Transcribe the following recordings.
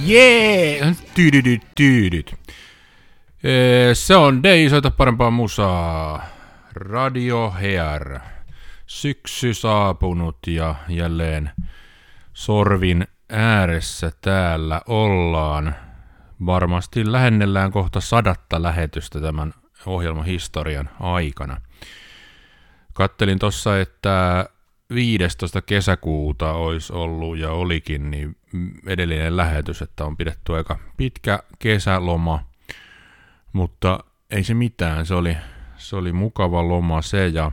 Jee! Tyydyt. Se on DJ Soita parempaa musaa. Radio Hear. Syksy saapunut ja jälleen sorvin ääressä täällä ollaan. Varmasti lähennellään kohta 100 lähetystä tämän ohjelman historian aikana. Kattelin tossa, että 15. kesäkuuta olisi ollut ja olikin niin edellinen lähetys, että on pidetty aika pitkä kesäloma, mutta ei se mitään, se oli mukava loma se ja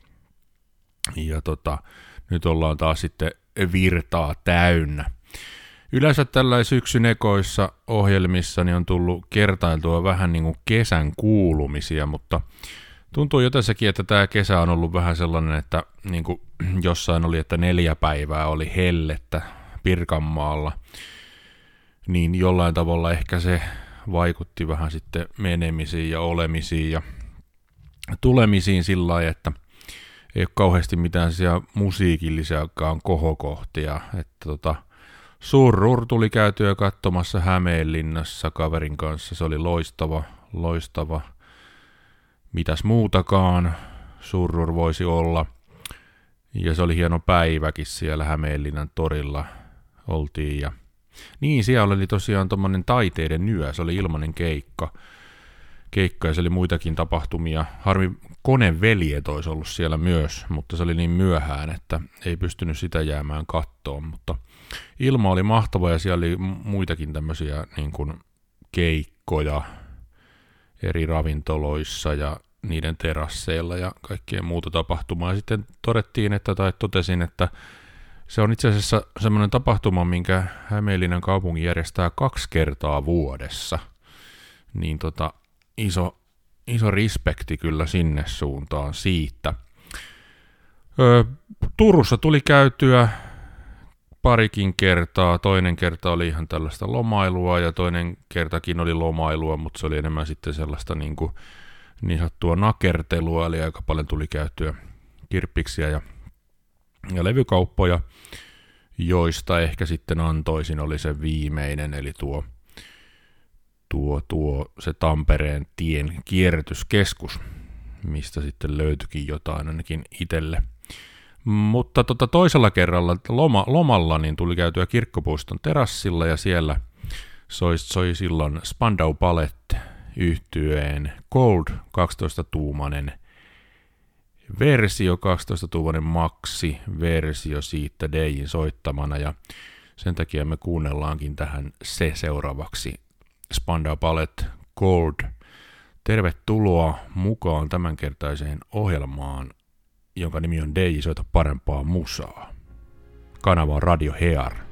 nyt ollaan taas sitten virtaa täynnä. Yleensä tällä syksyn ekoissa ohjelmissa niin on tullut kertailtua vähän niin kuin kesän kuulumisia, mutta tuntuu jotensakin, että tämä kesä on ollut vähän sellainen, että niin kuin jossain oli, että 4 päivää oli hellettä Pirkanmaalla, niin jollain tavalla ehkä se vaikutti vähän sitten menemisiin ja olemisiin ja tulemisiin sillä lailla, että ei ole kauheasti mitään siellä musiikillisiakaan kohokohtia, että Surrur tuli käytyä katsomassa Hämeenlinnassa kaverin kanssa, se oli loistava. Mitäs muutakaan Surrur voisi olla. Ja se oli hieno päiväkin siellä Hämeenlinnan torilla oltiin. Ja niin, siellä oli tosiaan tommonen taiteiden yö, se oli ilmainen keikka ja se oli muitakin tapahtumia. Harmi Koneveljet olisi ollut siellä myös, mutta se oli niin myöhään, että ei pystynyt sitä jäämään kattoon. Mutta ilma oli mahtava ja siellä oli muitakin tämmöisiä niin kuin keikkoja eri ravintoloissa ja niiden terasseilla ja kaikkea muuta tapahtumaa. Ja sitten totesin, että se on itse asiassa semmoinen tapahtuma, minkä Hämeenlinnan kaupunki järjestää 2 kertaa vuodessa. Niin iso respekti kyllä sinne suuntaan siitä. Turussa tuli käytyä parikin kertaa. Toinen kerta oli ihan tällaista lomailua ja toinen kertakin oli lomailua, mutta se oli enemmän sitten sellaista niin sanottua nakertelua, eli aika paljon tuli käytyä kirppiksiä ja levykauppoja, joista ehkä sitten antoisin oli se viimeinen, eli se Tampereen tien kierrätyskeskus, mistä sitten löytyikin jotain ainakin itselle. Mutta toisella kerralla lomalla niin tuli käytyä Kirkkopuiston terassilla ja siellä soi silloin Spandau Ballet yhtyeen Cold 12-tuumainen versio, 12-tuumainen maxi-versio siitä DJ:n soittamana ja sen takia me kuunnellaankin tähän se seuraavaksi Spandau Ballet Cold. Tervetuloa mukaan tämänkertaiseen ohjelmaan, jonka nimi on DJ Soita parempaa musaa. Kanava on Radio Hear.